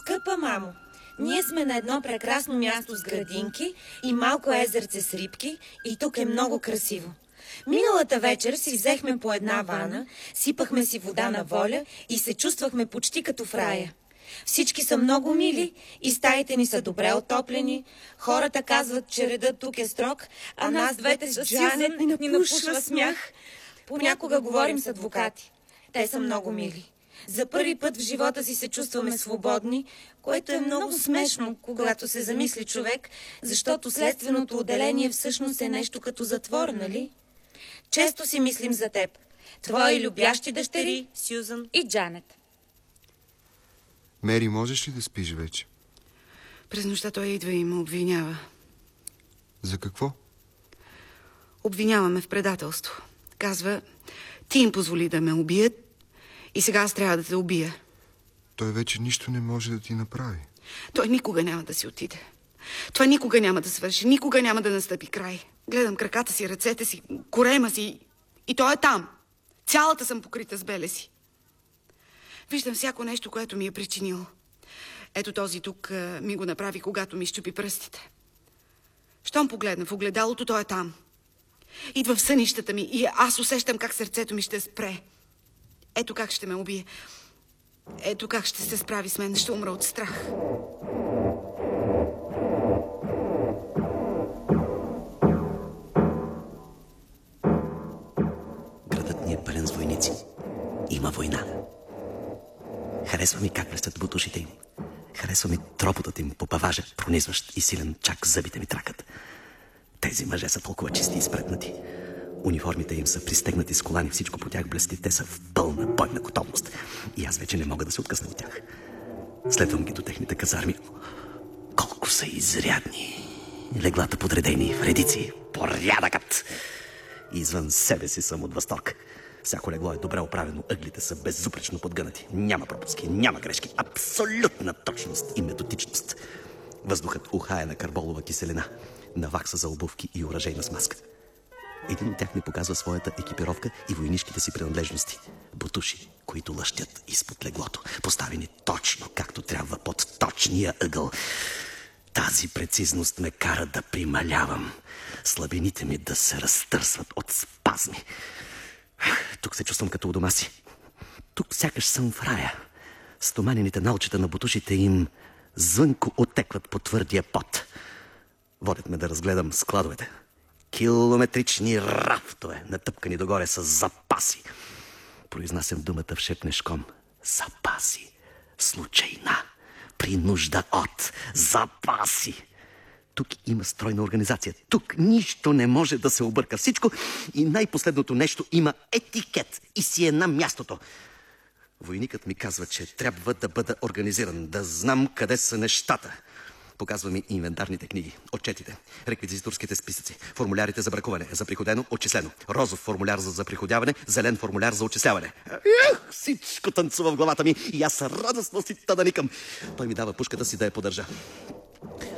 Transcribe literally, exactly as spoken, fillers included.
Скъпа мамо, ние сме на едно прекрасно място с градинки и малко езерце с рибки и тук е много красиво. Миналата вечер си взехме по една вана, сипахме си вода на воля и се чувствахме почти като в рая. Всички са много мили и стаите ни са добре отоплени. Хората казват, че редът тук е строг, а нас двете с Джанет ни напушва смях. Понякога говорим с адвокати. Те са много мили. За първи път в живота си се чувстваме свободни, което е много смешно, когато се замисли човек, защото следственото отделение всъщност е нещо като затвор, нали? Често си мислим за теб. Твои любящи дъщери, Сюзан и Джанет. Мери, можеш ли да спиш вече? През нощта той идва и ме обвинява. За какво? Обвиняваме в предателство. Казва, ти им позволи да ме убият и сега аз трябва да те убия. Той вече нищо не може да ти направи. Той никога няма да си отиде. Това никога няма да свърши, никога няма да настъпи край. Гледам краката си, ръцете си, корема си и той е там. Цялата съм покрита с белеси. Виждам всяко нещо, което ми е причинило. Ето този тук а, ми го направи, когато ми щупи пръстите. Щом погледна в огледалото, той е там. Идва в сънищата ми и аз усещам как сърцето ми ще спре. Ето как ще ме убие. Ето как ще се справи с мен. Ще умра от страх. Градът ни е пълен с войници. Има война. Харесва ми как блестят бутушите им. Харесва ми тропотът им по паважа, пронизващ и силен, чак зъбите ми тракат. Тези мъже са толкова чисти и спретнати. Униформите им са пристегнати с колани, всичко по тях блести. Те са в пълна бойна готовност. И аз вече не мога да се откъсна от тях. Следвам ги до техните казарми. Колко са изрядни. Леглата подредени в редици. Порядъкът! Извън себе си съм от възторг. Всяко легло е добре оправено, ъглите са безупречно подгънати. Няма пропуски, няма грешки. Абсолютна точност и методичност. Въздухът ухае на карболова киселина, на вакса за обувки и оръжейна смазка. Един от тях ми показва своята екипировка и войнишките си принадлежности. Бутуши, които лъщят изпод леглото, поставени точно както трябва под точния ъгъл. Тази прецизност ме кара да прималявам. Слабините ми да се разтърсват от спазми. Тук се чувствам като у дома си. Тук сякаш съм в рая. Стоманените налчета на бутушите им звънко отекват по твърдия пот. Водят ме да разгледам складовете. Километрични рафтове, натъпкани догоре с запаси. Произнасям думата в шепнешком. Запаси. Случайна. При нужда от запаси. Тук има стройна организация. Тук нищо не може да се обърка. Всичко и най-последното нещо има етикет и си е на мястото. Войникът ми казва, че трябва да бъда организиран, да знам къде са нещата. Показва ми инвентарните книги, отчетите, реквизиторските списъци, формулярите за бракуване, за приходено, отчислено, розов формуляр за заприходяване, зелен формуляр за отчисляване. Ех, всичко танцува в главата ми и аз радостно си тъданикам. Той ми дава пушката си да я поддържа.